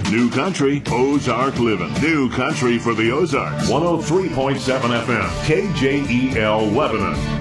New Country, Ozark Living. New Country for the Ozarks. 103.7 FM, KJEL Lebanon.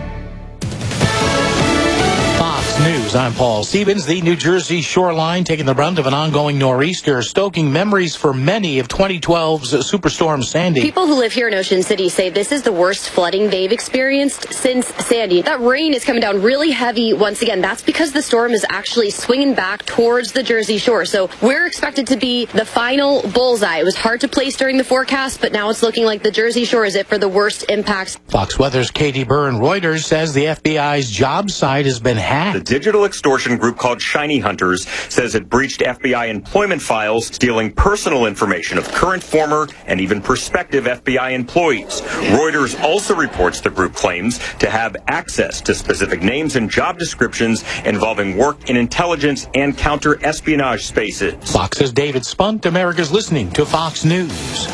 Fox News, I'm Paul Stevens. The New Jersey shoreline taking the brunt of an ongoing nor'easter, stoking memories for many of 2012's Superstorm Sandy. People who live here in Ocean City say this is the worst flooding they've experienced since Sandy. That rain is coming down really heavy once again. That's because the storm is actually swinging back towards the Jersey Shore. So we're expected to be the final bullseye. It was hard to place during the forecast, but now it's looking like the Jersey Shore is it for the worst impacts. Fox Weather's Katie Byrne Reuters says the FBI's job site has been hacked. The digital extortion group called Shiny Hunters says it breached FBI employment files, stealing personal information of current, former, and even prospective FBI employees. Reuters also reports the group claims to have access to specific names and job descriptions involving work in intelligence and counter-espionage spaces. Fox's David Spunt, America's listening to Fox News.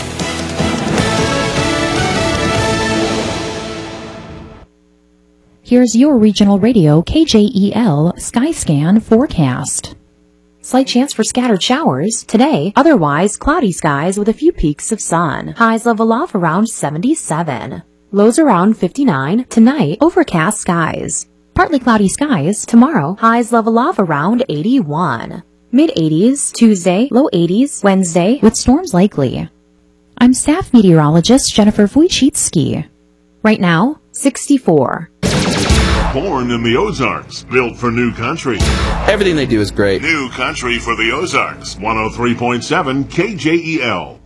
Here's your regional radio KJEL Skyscan forecast. Slight chance for scattered showers today, otherwise cloudy skies with a few peaks of sun. Highs level off around 77. Lows around 59. Tonight, overcast skies. Partly cloudy skies tomorrow. Highs level off around 81. Mid-80s Tuesday, low 80s Wednesday with storms likely. I'm staff meteorologist Jennifer Wojcicki. Right now, 64. Born in the Ozarks, built for New Country. Everything they do is great. New Country for the Ozarks. 103.7 KJEL.